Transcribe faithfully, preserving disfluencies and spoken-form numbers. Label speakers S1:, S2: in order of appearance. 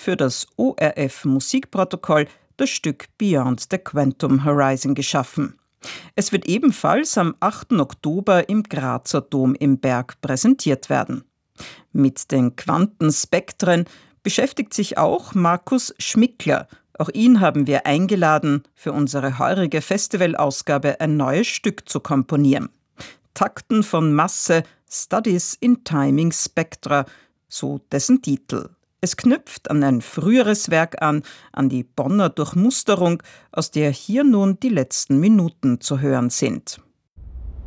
S1: für das O R F-Musikprotokoll das Stück Beyond the Quantum Horizon geschaffen. Es wird ebenfalls am achten Oktober im Grazer Dom im Berg präsentiert werden. Mit den Quantenspektren beschäftigt sich auch Markus Schmickler. Auch ihn haben wir eingeladen, für unsere heurige Festivalausgabe ein neues Stück zu komponieren. Takten von Masse, Studies in Timing Spectra, so dessen Titel. Es knüpft an ein früheres Werk an, an die Bonner Durchmusterung, aus der hier nun die letzten Minuten zu hören sind.